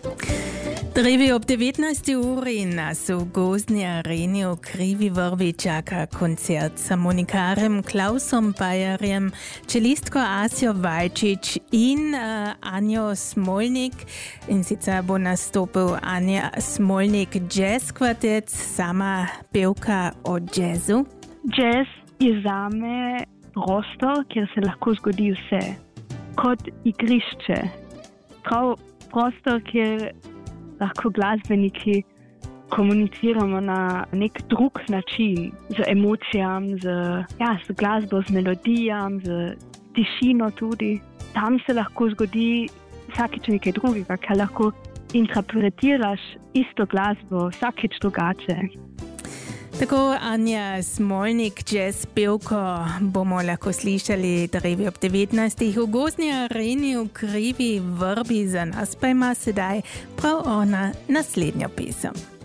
Drevi ob 19. uri na Gozdni areni v Krivi Vrbi čaka koncert s harmonikarjem Klausom Bajerjem, čelistko Asjo Valčič in Anjo Smolnik. In sicer bo nastopil Anja Smolnik jazz kvartet, sama pevka o jazzu. Jazz je zame prostor, kjer se lahko zgodi vse. Kot igrišče. Prav prostor, kjer lahko glasbeniki komuniciramo na nek drug način, z emocijami, z glasbo, z melodijami, z tišino tudi. Tam se lahko zgodi vsakič nekaj drugega, ker lahko interpretiraš isto glasbo vsakič drugače. Tako Anja Smolnik, jazz pevko, bomo lahko slišali drevi ob 19. v Gozdni areni v Krivi Vrbi. Za nas pa ima sedaj prav ona naslednjo pesem.